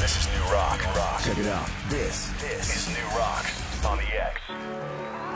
This is New Rock. Check it out. This is New Rock on the X.